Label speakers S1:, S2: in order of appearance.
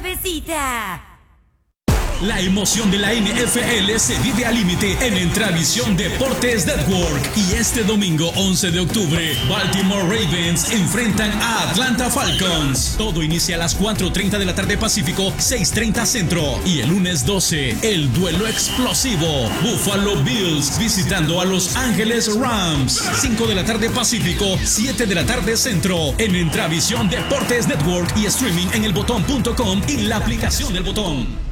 S1: cabecita.
S2: La emoción de la NFL se vive al límite en Entravisión Deportes Network. Y este domingo 11 de octubre, Baltimore Ravens enfrentan a Atlanta Falcons. Todo inicia a las 4:30 de la tarde Pacífico, 6:30 Centro. Y el lunes 12, el duelo explosivo. Buffalo Bills visitando a Los Ángeles Rams. 5 de la tarde Pacífico, 7 de la tarde Centro. En Entravisión Deportes Network y streaming en elbotón.com y la aplicación del Botón.